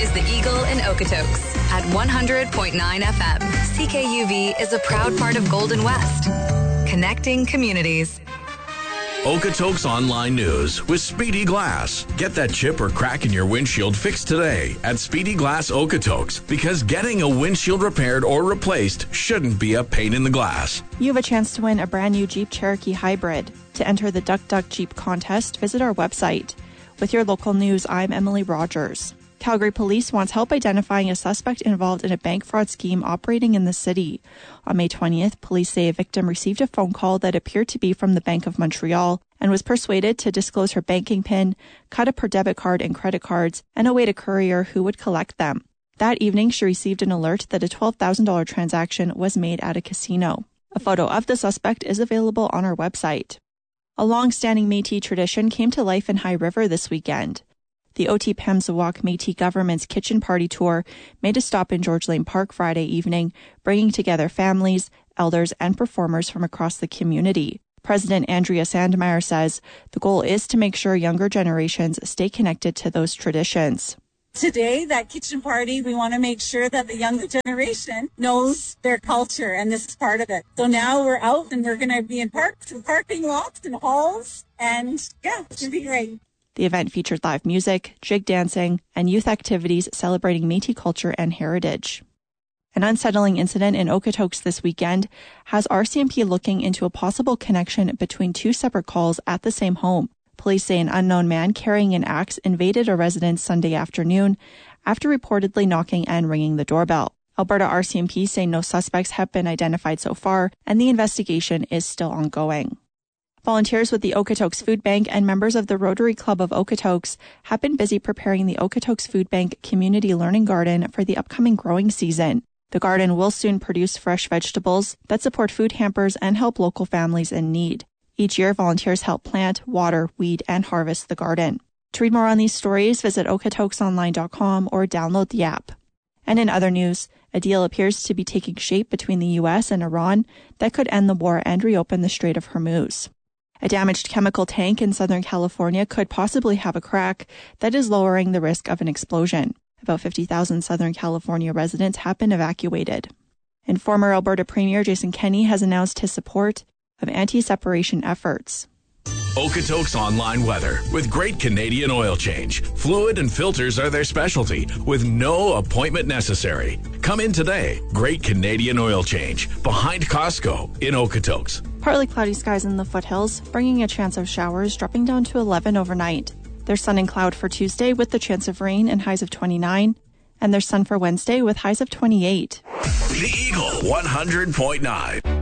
is the Eagle in Okotoks at 100.9 FM. CKUV is a proud part of Golden West, connecting communities. Okotoks Online News with Speedy Glass. Get that chip or crack in your windshield fixed today at Speedy Glass Okotoks, because getting a windshield repaired or replaced shouldn't be a pain in the glass. You have a chance to win a brand new Jeep Cherokee Hybrid. To enter the Duck Duck Jeep contest, visit our website. With your local news, I'm Emily Rogers. Calgary Police wants help identifying a suspect involved in a bank fraud scheme operating in the city. On May 20th, police say a victim received a phone call that appeared to be from the Bank of Montreal and was persuaded to disclose her banking PIN, cut up her debit card and credit cards, and await a courier who would collect them. That evening, she received an alert that a $12,000 transaction was made at a casino. A photo of the suspect is available on our website. A long-standing Métis tradition came to life in High River this weekend. The Otipemisiwak Métis government's kitchen party tour made a stop in George Lane Park Friday evening, bringing together families, elders, and performers from across the community. President Andrea Sandmeyer says the goal is to make sure younger generations stay connected to those traditions. Today, that kitchen party, we want to make sure that the younger generation knows their culture, and this is part of it. So now we're out and we're going to be in parks and parking lots and halls, and yeah, it's going to be great. The event featured live music, jig dancing, and youth activities celebrating Métis culture and heritage. An unsettling incident in Okotoks this weekend has RCMP looking into a possible connection between two separate calls at the same home. Police say an unknown man carrying an axe invaded a residence Sunday afternoon after reportedly knocking and ringing the doorbell. Alberta RCMP say no suspects have been identified so far, and the investigation is still ongoing. Volunteers with the Okotoks Food Bank and members of the Rotary Club of Okotoks have been busy preparing the Okotoks Food Bank Community Learning Garden for the upcoming growing season. The garden will soon produce fresh vegetables that support food hampers and help local families in need. Each year, volunteers help plant, water, weed, and harvest the garden. To read more on these stories, visit okotokesonline.com or download the app. And in other news, a deal appears to be taking shape between the U.S. and Iran that could end the war and reopen the Strait of Hormuz. A damaged chemical tank in Southern California could possibly have a crack that is lowering the risk of an explosion. About 50,000 Southern California residents have been evacuated. And former Alberta Premier Jason Kenney has announced his support of anti-separation efforts. Okotoks Online Weather with Great Canadian Oil Change. Fluid and filters are their specialty with no appointment necessary. Come in today. Great Canadian Oil Change behind Costco in Okotoks. Partly cloudy skies in the foothills, bringing a chance of showers, dropping down to 11 overnight. There's sun and cloud for Tuesday with the chance of rain and highs of 29. And there's sun for Wednesday with highs of 28. The Eagle 100.9.